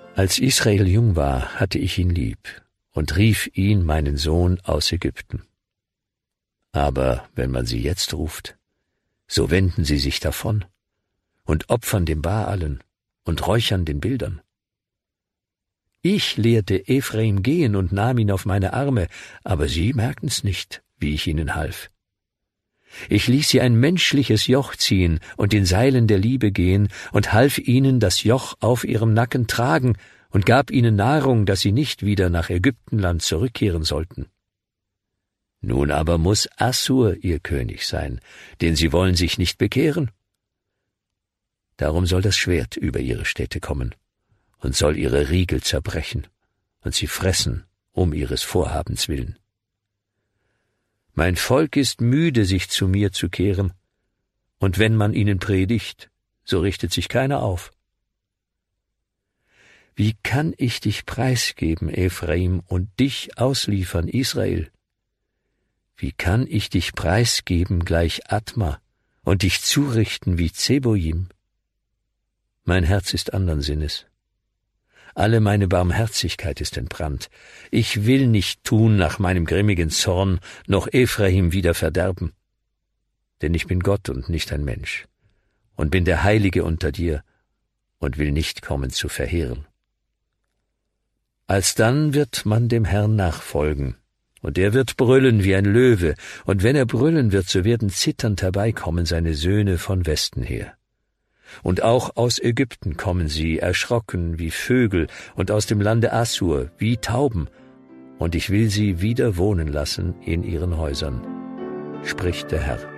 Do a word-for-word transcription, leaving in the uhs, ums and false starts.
Als Israel jung war, hatte ich ihn lieb und rief ihn, meinen Sohn, aus Ägypten. Aber wenn man sie jetzt ruft, so wenden sie sich davon und opfern dem Baalen und räuchern den Bildern. Ich lehrte Ephraim gehen und nahm ihn auf meine Arme, aber sie merkten's nicht, wie ich ihnen half. Ich ließ sie ein menschliches Joch ziehen und in Seilen der Liebe gehen und half ihnen das Joch auf ihrem Nacken tragen und gab ihnen Nahrung, dass sie nicht wieder nach Ägyptenland zurückkehren sollten. Nun aber muß Assur ihr König sein, denn sie wollen sich nicht bekehren. Darum soll das Schwert über ihre Städte kommen und soll ihre Riegel zerbrechen und sie fressen um ihres Vorhabens willen. Mein Volk ist müde, sich zu mir zu kehren, und wenn man ihnen predigt, so richtet sich keiner auf. Wie kann ich dich preisgeben, Ephraim, und dich ausliefern, Israel? Wie kann ich dich preisgeben gleich Atma und dich zurichten wie Zeboim? Mein Herz ist andern Sinnes. Alle meine Barmherzigkeit ist entbrannt. Ich will nicht tun nach meinem grimmigen Zorn, noch Ephraim wieder verderben. Denn ich bin Gott und nicht ein Mensch, und bin der Heilige unter dir, und will nicht kommen zu verheeren. Alsdann wird man dem Herrn nachfolgen, und er wird brüllen wie ein Löwe, und wenn er brüllen wird, so werden zitternd herbeikommen seine Söhne von Westen her. Und auch aus Ägypten kommen sie, erschrocken wie Vögel, und aus dem Lande Assur wie Tauben, und ich will sie wieder wohnen lassen in ihren Häusern, spricht der Herr.